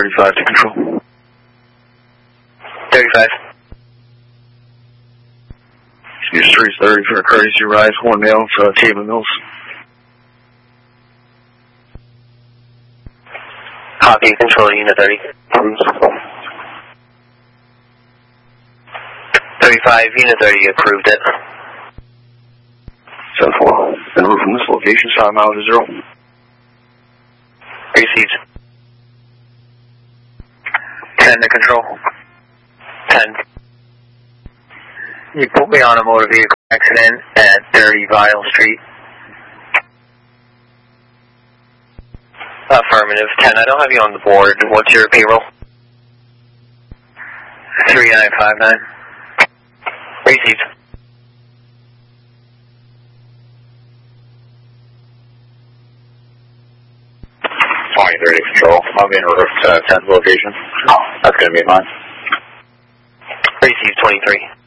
35 to control. 35. Use 330 for a courtesy rise, 1 male for Table Mills. Copy, control unit 30. 35, unit 30 approved it. 7-4. En route from this location, 5 miles to 0. Received. 10 to control. 10. You put me on a motor vehicle accident at 30 Vial Street. Affirmative. 10, I don't have you on the board. What's your payroll? 3959. Received. .30 control. I'll be in route to 10th location. That's going to be mine. Received 23.